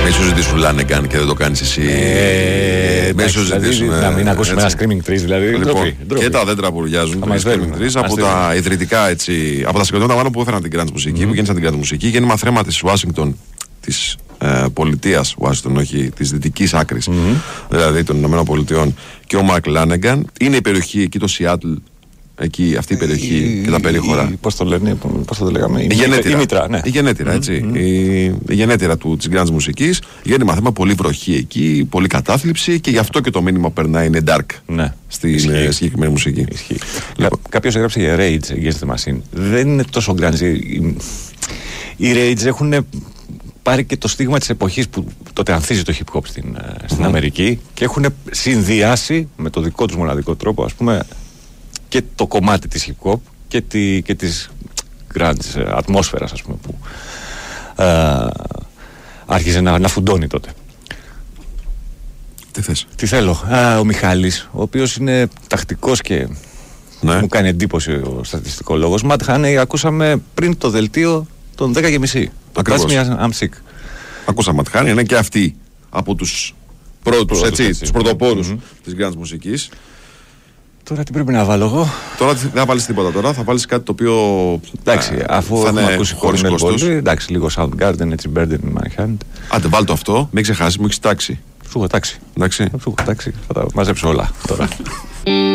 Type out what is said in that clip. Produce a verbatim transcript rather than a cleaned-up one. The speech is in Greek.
Μην σου ζητήσουν Λάνεγκαν και δεν το κάνεις εσύ. Ε, Μην σου ζητήσουν. Να μην ακούσουμε ένα Screaming Trees, δηλαδή. Λοιπόν, ντροπή, ντροπή. και τα δέντρα που ρουλιάζουν. Το Screaming Trees από τα ιδρυτικά έτσι. Από τα συγκροτήματα μάλλον που έφεραν την grunge μουσική, mm. που γέννησαν την grunge μουσική. Γέννημα θρέμα της Ουάσιγκτον, της ε, πολιτείας Ουάσιγκτον, όχι της δυτικής άκρης, mm. δηλαδή των Ηνωμένων Πολιτειών, και ο Μαρκ Λάνεγκαν. Είναι η περιοχή εκεί, το Σιάτλ. Εκεί, αυτή η περιοχή η, και τα περίχωρα. Πώς το λένε, πώς το λέγαμε. Η, η γενέτειρα. Η μήτρα, ναι. Η γενέτειρα, έτσι. Mm-hmm. Η, η γενέτειρα του, της grunge μουσικής. Γέννημα θέμα, πολύ βροχή εκεί, πολύ κατάθλιψη και γι' αυτό και το μήνυμα που περνάει είναι dark, ναι, στην συγκεκριμένη μουσική. Λοιπόν. Κάποιος έγραψε για Rage Against the Machine. Δεν είναι τόσο grunge. Οι, οι Rage έχουν πάρει και το στίγμα της εποχής που τότε ανθίζει το hip hop στην, στην mm. Αμερική και έχουν συνδυάσει με το δικό τους μοναδικό τρόπο, ας πούμε, και το κομμάτι της hip hop και, τη, και της grunge ατμόσφαιρας, ας πούμε, που ε, άρχιζε να, να φουντώνει τότε. Τι θες? Τι θέλω? Α, ο Μιχάλης, ο οποίος είναι τακτικός και ναι, μου κάνει εντύπωση ο στατιστικολόγος. Matt Haney ακούσαμε πριν το δελτίο των δέκα και μισή. Ακριβώς. I'm sick. Ακούσαμε Matt Haney, είναι και αυτοί από τους πρώτους, έτσι, έτσι, τους πρωτοπόρους mm-hmm. της grunge μουσικής. Τώρα τι πρέπει να βάλω εγώ? Τώρα δεν θα βάλεις τίποτα τώρα, θα βάλεις κάτι το οποίο εντάξει, α, αφού θα έχουμε ακούσει χωρίς κόστος. Εντάξει, λίγο Soundgarden, έτσι, Burden in my hand. Άντε βάλ' το αυτό, μην ξεχάσεις, μου έχεις τάξει. Σου έχω τάξει. Εντάξει. Σου έχω τάξει, θα τα μαζέψω όλα τώρα.